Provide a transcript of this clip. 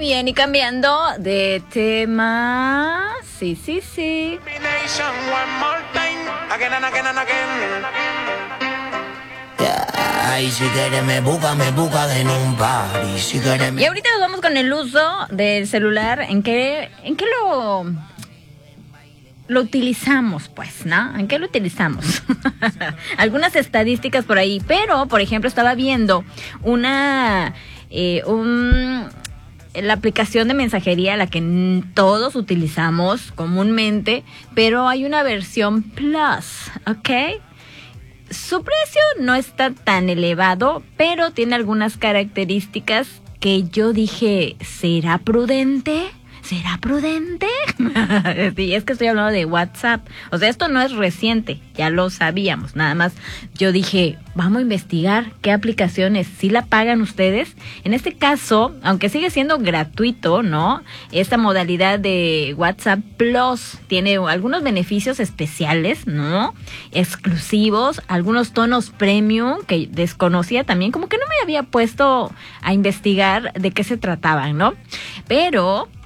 bien, y cambiando de tema. Sí. Ay, si quieres me busca en un party. Si quieres Y ahorita nos vamos con el uso del celular. ¿En qué lo utilizamos, pues, ¿no? ¿En qué lo utilizamos? Algunas estadísticas por ahí, pero, por ejemplo, estaba viendo la aplicación de mensajería, la que todos utilizamos comúnmente, pero hay una versión Plus, ¿ok? Su precio no está tan elevado, pero tiene algunas características que yo dije, ¿será prudente? ¿Será prudente? Sí, es que estoy hablando de WhatsApp. O sea, esto no es reciente, ya lo sabíamos. Nada más yo dije, vamos a investigar qué aplicaciones sí la pagan ustedes. En este caso, aunque sigue siendo gratuito, ¿no? Esta modalidad de WhatsApp Plus tiene algunos beneficios especiales, ¿no? Exclusivos, algunos tonos premium que desconocía también, como que no me había puesto a investigar de qué se trataban, ¿no? Pero